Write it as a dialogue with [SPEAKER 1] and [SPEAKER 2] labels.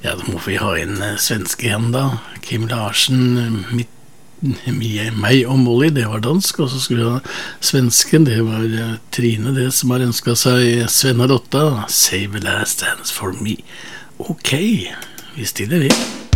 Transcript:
[SPEAKER 1] Ja, da må vi ha inn svenske igjen da. Kim Larsen, meg og Molly, det var dansk. Og så skulle vi ha svensken, det var Trine, det som har ønsket seg Sven og Lotta. Save the last dance for me. Ok, vi stiller vi.